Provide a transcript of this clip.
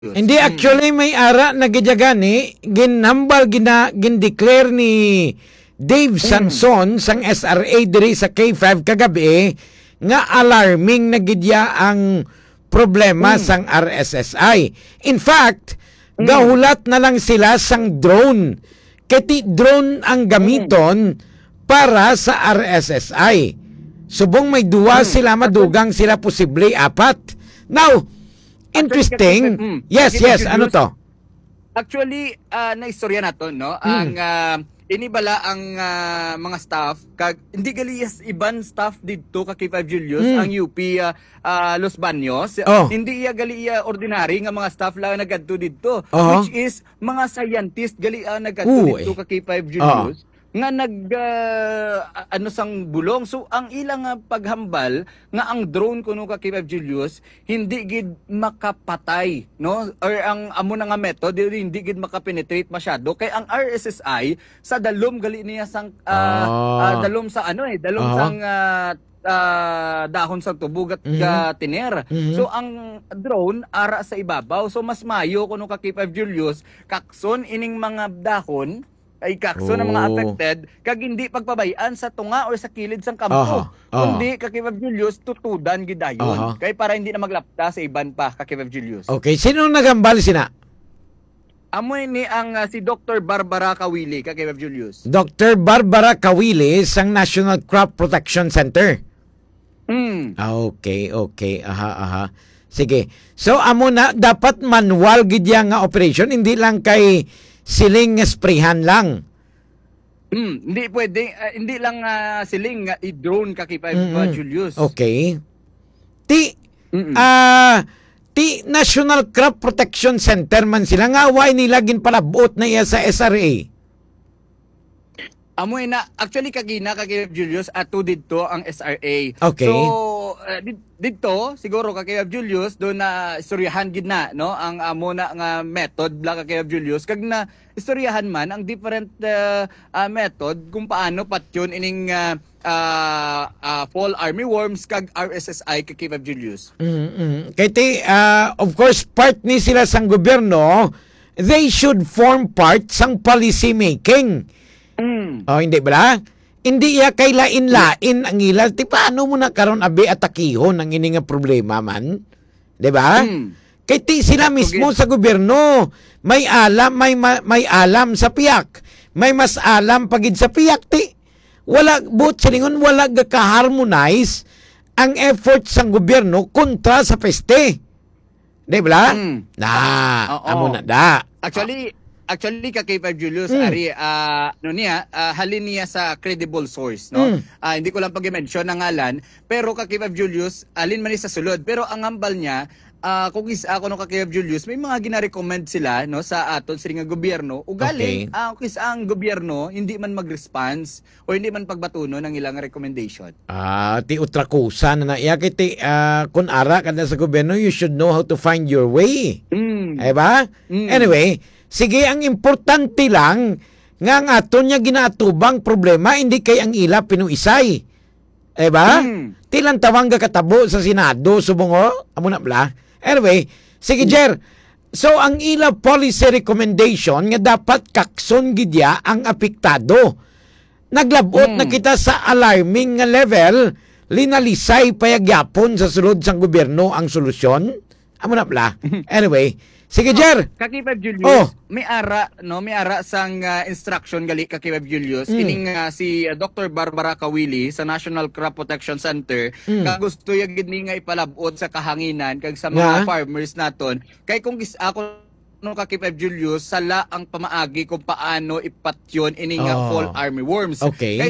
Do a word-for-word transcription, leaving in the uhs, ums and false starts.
Hindi actually may ara na gidjagani ginhambal gina gindeclare ni Dave Sanson sang S R A diri sa K five kagabi nga alarming na gidya ang problema mm. sang R S S I. In fact, mm. gahulat na lang sila sang drone. Kati drone ang gamiton mm. para sa R S S I. Subong may duwa mm. sila, madugang sila, posible apat. Now, interesting. Mm, yes, yes. Ano to? Actually, uh, na-istorya na to, no? Mm. Ang uh, inibala ang uh, mga staff, kag, hindi galiyas iban staff dito ka K five Julius, mm. ang U P uh, uh, Los Baños. Oh. Hindi iya gali iya ordinary nga mga staff lang nagadto dito. Uh-huh. Which is mga scientist gali uh, nagadto dito ka K five Julius. Uh-huh. Nga nag uh, ano sang bulong, so ang ilang uh, paghambal nga ang drone kuno ka K five Julius hindi gid makapatay, no, or ang amo na nga method hindi gid makapenetrate masyado kay ang R S S I sa dalom gali niya sang uh, ah. uh, dalom sa ano eh dalom uh-huh. sang uh, uh, dahon sa tubog at mm-hmm. uh, tiner. Mm-hmm. So ang drone ara sa ibabaw, so mas mayo kuno ka K five Julius kakson ining mga dahon ay kakso oh. ng mga affected kag hindi pagpabayaan sa tunga or sa kilid sang kampo. Uh-huh. Uh-huh. Kundi ka K five Julius tutudan gidayon. Uh-huh. Kay para hindi na maglapta sa iban pa ka K five Julius. Okay, sino nagambal sina? Amoy ni ang uh, si Doctor Barbara Kawili ka K five Julius. Doctor Barbara Kawili sang National Crop Protection Center. Mm. Okay, okay. Aha, aha. Sige. So amo na dapat manual gid nga operation, hindi lang kay siling sprayhan lang. Mm, hindi pwede, uh, hindi lang uh, siling uh, i-drone ka K five mm-hmm. Julius. Okay. Ti ah uh, ti National Crop Protection Center man sila nga way nila ginpalabot na iya sa S R A. Amoy na actually kagina ka K five Julius ato didto ang S R A. Okay. So uh, didto siguro ka K five Julius do na istoryahan gid na no ang amo na nga method la ka K five Julius kag na istoryahan man ang different uh, uh, method kung paano patyon ining uh, uh, uh, fall army worms kag R S S I ka K five Julius. Mm-hmm. Kay ti uh, of course part ni sila sang gobyerno, they should form part sang policy making. Mm. Oh, hindi ba? Hindi ya kay lain-lain ang ila. Ti paano mo na karon abi atakihon ang ini nga problema man? 'Di ba? Mm. Kay ti sila mismo okay. sa gobyerno may alam, may may alam sa piyak. May mas alam pagid sa piyak ti. Wala but silingon wala ga-harmonize ang effort sang gobyerno kontra sa peste. 'Di ba? Mm. Na, oh, amo na da. Actually, Actually, ka K five Julius, mm. ari, uh, no niya, uh, halin niya sa credible source, no? Mm. Uh, hindi ko lang pag-mention ng ngalan, pero ka K five Julius, alin man sa sulod. Pero ang ambal niya, uh, kung is ako no ka K five Julius, may mga gina-recommend sila, no, sa aton sa nga gobyerno. Ugaling, okay. uh, kung is ang gobyerno, hindi man mag-response o hindi man pagbatuno ng ilang recommendation. Ah, ti utrakusa na na. Iya kiti, uh, kung ara ka na sa gobyerno, you should know how to find your way. Mm. Ay ba? Mm. Anyway, sige, ang importante lang nga nga aton niya ginaatubang problema hindi kay ang ila pinuisay. Eh ba? Mm. Tilang tawang katabo sa Senado subongo amo na bla. Anyway, sige Jer. So ang ila policy recommendation nga dapat kakson gidya ang apektado. Naglabot mm. na kita sa alarming nga level, linalisay payagyapon sa sulod sang gobyerno ang solusyon. Amo na bla. Anyway, sige, Jer. Ka K five Julius, oh. may ara, no, may ara sang uh, instruction gali ka K five Julius. Mm. Kining uh, si uh, Doctor Barbara Kawili sa National Crop Protection Center, mm. ka gusto ya gid ni nga ipalabot sa kahanginan kag sa mga yeah. farmers naton. Kay kung gis ako no ka K five Julius, sala ang pamaagi kung paano ipatyon ining oh. fall army worms. Okay. Kay